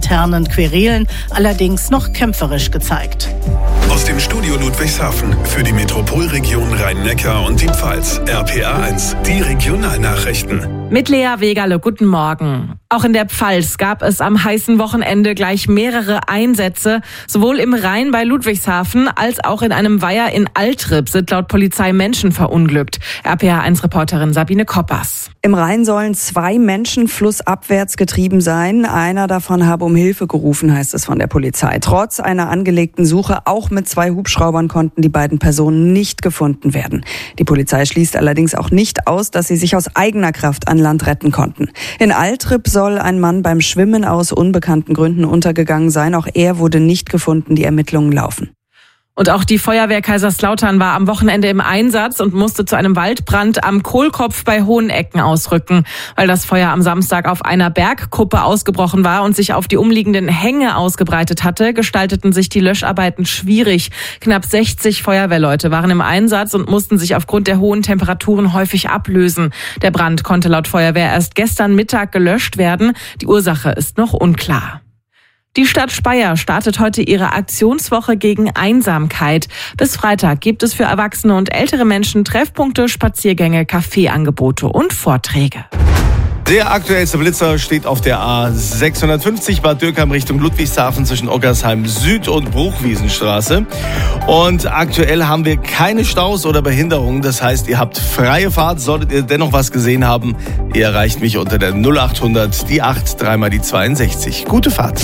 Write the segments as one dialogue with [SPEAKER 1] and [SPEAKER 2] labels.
[SPEAKER 1] internen Querelen allerdings noch kämpferisch gezeigt.
[SPEAKER 2] Aus dem Studio Ludwigshafen für die Metropolregion Rhein-Neckar und die Pfalz. RPA1, die Regionalnachrichten.
[SPEAKER 3] Mit Lea Wegerle, guten Morgen. Auch in der Pfalz gab es am heißen Wochenende gleich mehrere Einsätze. Sowohl im Rhein bei Ludwigshafen als auch in einem Weiher in Altrip sind laut Polizei Menschen verunglückt. RPA1-Reporterin Sabine Koppers.
[SPEAKER 4] Im Rhein sollen 2 Menschen flussabwärts getrieben sein. Einer davon habe um Hilfe gerufen, heißt es von der Polizei. Trotz einer angelegten Suche, auch mit 2 Hubschraubern, konnten die beiden Personen nicht gefunden werden. Die Polizei schließt allerdings auch nicht aus, dass sie sich aus eigener Kraft an Land retten konnten. In Altrip soll ein Mann beim Schwimmen aus unbekannten Gründen untergegangen sein. Auch er wurde nicht gefunden. Die Ermittlungen laufen.
[SPEAKER 3] Und auch die Feuerwehr Kaiserslautern war am Wochenende im Einsatz und musste zu einem Waldbrand am Kohlkopf bei Hohenecken ausrücken. Weil das Feuer am Samstag auf einer Bergkuppe ausgebrochen war und sich auf die umliegenden Hänge ausgebreitet hatte, gestalteten sich die Löscharbeiten schwierig. Knapp 60 Feuerwehrleute waren im Einsatz und mussten sich aufgrund der hohen Temperaturen häufig ablösen. Der Brand konnte laut Feuerwehr erst gestern Mittag gelöscht werden. Die Ursache ist noch unklar. Die Stadt Speyer startet heute ihre Aktionswoche gegen Einsamkeit. Bis Freitag gibt es für erwachsene und ältere Menschen Treffpunkte, Spaziergänge, Kaffeeangebote und Vorträge.
[SPEAKER 5] Der aktuellste Blitzer steht auf der A650 Bad Dürkheim Richtung Ludwigshafen zwischen Ockersheim Süd und Bruchwiesenstraße. Und aktuell haben wir keine Staus oder Behinderungen. Das heißt, ihr habt freie Fahrt. Solltet ihr dennoch was gesehen haben, ihr erreicht mich unter der 0800 die 8 3 mal die 62. Gute Fahrt.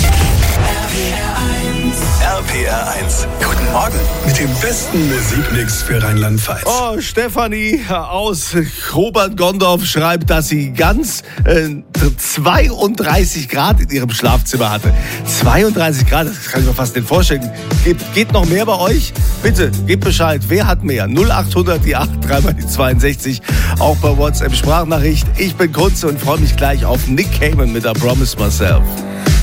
[SPEAKER 2] RPR1, guten Morgen mit dem besten Musikmix für Rheinland-Pfalz.
[SPEAKER 5] Oh, Stefanie aus Robert-Gondorf schreibt, dass sie ganz 32 Grad in ihrem Schlafzimmer hatte. 32 Grad, das kann ich mir fast nicht vorstellen. Geht noch mehr bei euch? Bitte, gebt Bescheid. Wer hat mehr? 0800 die 8 3 mal die 62. Auch bei WhatsApp Sprachnachricht. Ich bin Kunze und freue mich gleich auf Nick Cayman mit I Promise Myself.